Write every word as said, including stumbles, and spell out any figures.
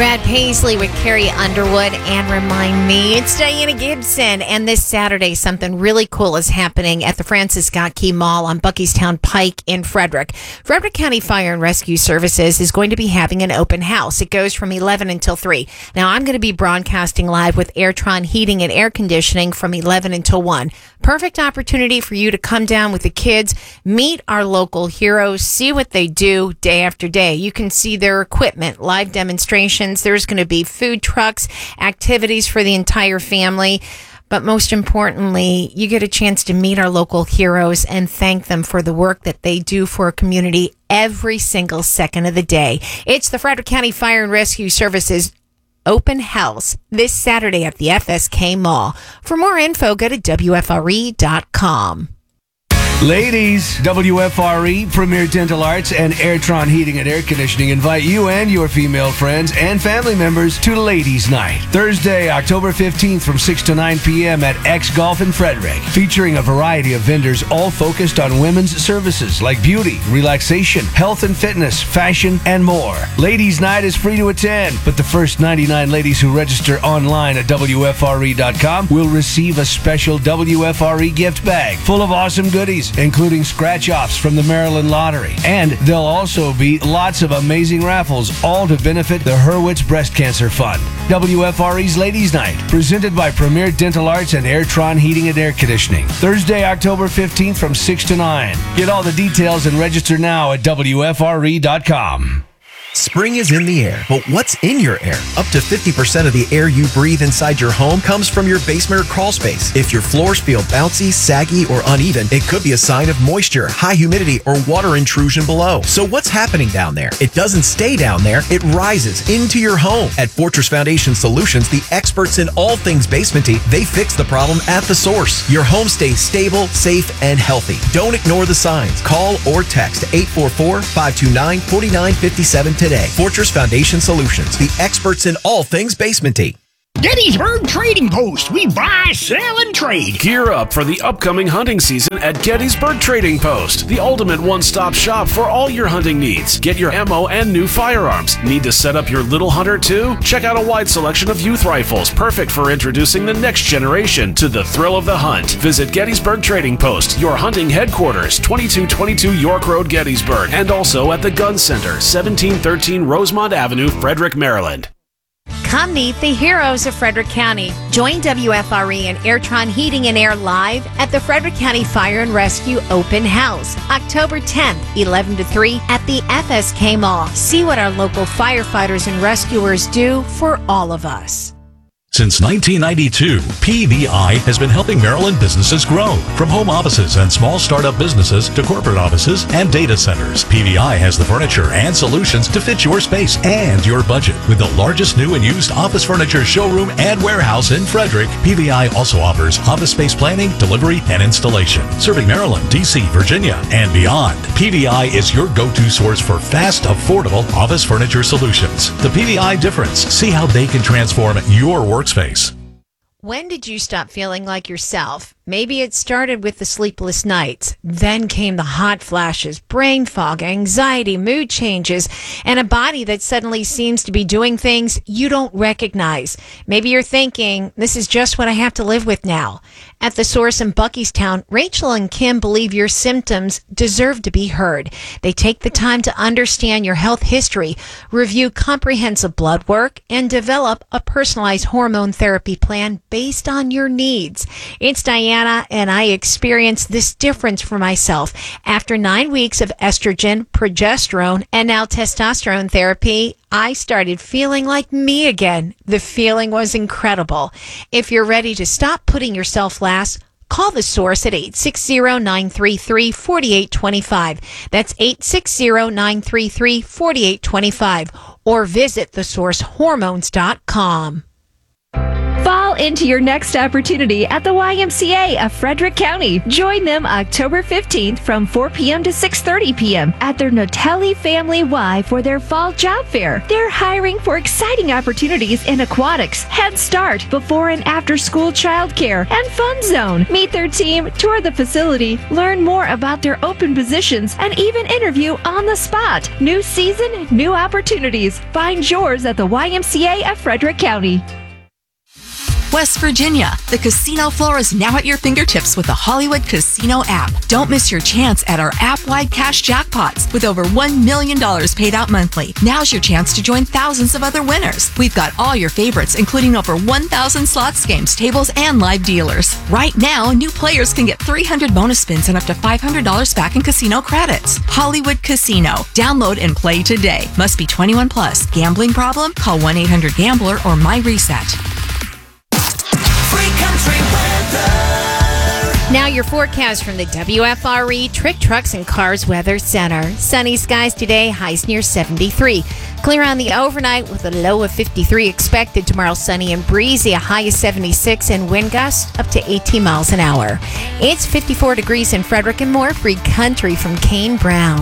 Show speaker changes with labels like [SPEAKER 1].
[SPEAKER 1] Brad Paisley with Carrie Underwood and Remind Me. It's Diana Gibson, and this Saturday something really cool is happening at the Francis Scott Key Mall on Buckystown Pike in Frederick. Frederick County Fire and Rescue Services is going to be having an open house. It goes from eleven until three. Now, I'm going to be broadcasting live with Airtron Heating and Air Conditioning from eleven until one. Perfect opportunity for you to come down with the kids, meet our local heroes, see what they do day after day. You can see their equipment, live demonstrations. There's going to be food trucks, activities for the entire family. But most importantly, you get a chance to meet our local heroes and thank them for the work that they do for a community every single second of the day. It's the Frederick County Fire and Rescue Services open house this Saturday at the F S K Mall. For more info, go to W F R E dot com.
[SPEAKER 2] Ladies, W F R E, Premier Dental Arts, and Airtron Heating and Air Conditioning invite you and your female friends and family members to Ladies Night, Thursday, October fifteenth from six to nine p.m. at X Golf in Frederick, featuring a variety of vendors all focused on women's services like beauty, relaxation, health and fitness, fashion, and more. Ladies Night is free to attend, but the first ninety-nine ladies who register online at W F R E dot com will receive a special W F R E gift bag full of awesome goodies, including scratch-offs from the Maryland Lottery. And there'll also be lots of amazing raffles, all to benefit the Hurwitz Breast Cancer Fund. W F R E's Ladies Night, presented by Premier Dental Arts and Airtron Heating and Air Conditioning. Thursday, October fifteenth from six to nine. Get all the details and register now at W F R E dot com.
[SPEAKER 3] Spring is in the air, but what's in your air? Up to fifty percent of the air you breathe inside your home comes from your basement or crawl space. If your floors feel bouncy, saggy, or uneven, it could be a sign of moisture, high humidity, or water intrusion below. So what's happening down there? It doesn't stay down there, it rises into your home. At Fortress Foundation Solutions, the experts in all things basementy, they fix the problem at the source. Your home stays stable, safe, and healthy. Don't ignore the signs. Call or text eight four four, five two nine, four nine five seven today. Fortress Foundation Solutions, the experts in all things basementy.
[SPEAKER 4] Gettysburg Trading Post. We buy, sell, and trade.
[SPEAKER 5] Gear up for the upcoming hunting season at Gettysburg Trading Post, the ultimate one-stop shop for all your hunting needs. Get your ammo and new firearms. Need to set up your little hunter too? Check out a wide selection of youth rifles, perfect for introducing the next generation to the thrill of the hunt. Visit Gettysburg Trading Post, your hunting headquarters, twenty-two twenty-two York Road, Gettysburg, and also at the Gun Center, seventeen thirteen Rosemont Avenue, Frederick, Maryland.
[SPEAKER 1] Come meet the heroes of Frederick County. Join W F R E and Airtron Heating and Air live at the Frederick County Fire and Rescue Open House, October tenth, eleven to three at the F S K Mall. See what our local firefighters and rescuers do for all of us.
[SPEAKER 6] Since nineteen ninety-two, P V I has been helping Maryland businesses grow. From home offices and small startup businesses to corporate offices and data centers, P V I has the furniture and solutions to fit your space and your budget. With the largest new and used office furniture showroom and warehouse in Frederick, P V I also offers office space planning, delivery, and installation. Serving Maryland, D C, Virginia, and beyond, P V I is your go-to source for fast, affordable office furniture solutions. The P V I difference. See how they can transform your work space.
[SPEAKER 1] When did you stop feeling like yourself? Maybe it started with the sleepless nights. Then came the hot flashes, brain fog, anxiety, mood changes, and a body that suddenly seems to be doing things you don't recognize. Maybe you're thinking, this is just what I have to live with now. At the Source in Buckystown, Rachel and Kim believe your symptoms deserve to be heard. They take the time to understand your health history, review comprehensive blood work, and develop a personalized hormone therapy plan based on your needs. It's Diana, and I experienced this difference for myself. After nine weeks of estrogen, progesterone, and now testosterone therapy, I started feeling like me again. The feeling was incredible. If you're ready to stop putting yourself last, call The Source at eight six zero, nine three three, four eight two five. That's eight six zero, nine three three, four eight two five. Or visit the source hormones dot com.
[SPEAKER 7] Fall Call into your next opportunity at the Y M C A of Frederick County. Join them October fifteenth from four p.m. to six thirty p.m. at their Notelli Family Y for their fall job fair. They're hiring for exciting opportunities in aquatics, Head Start, before and after school childcare, and Fun Zone. Meet their team, tour the facility, learn more about their open positions, and even interview on the spot. New season, new opportunities. Find yours at the Y M C A of Frederick County.
[SPEAKER 8] West Virginia, the casino floor is now at your fingertips with the Hollywood Casino app. Don't miss your chance at our app-wide cash jackpots with over one million dollars paid out monthly. Now's your chance to join thousands of other winners. We've got all your favorites, including over one thousand slots, games, tables, and live dealers. Right now, new players can get three hundred bonus spins and up to five hundred dollars back in casino credits. Hollywood Casino. Download and play today. Must be twenty-one plus. Gambling problem? Call one eight hundred gambler or MyReset.
[SPEAKER 1] Now your forecast from the W F R E Trick Trucks and Cars Weather Center. Sunny skies today, highs near seventy-three. Clear on the overnight with a low of fifty-three expected. Tomorrow sunny and breezy, a high of seventy-six, and wind gusts up to eighteen miles an hour. It's fifty-four degrees in Frederick and more. Free country from Kane Brown.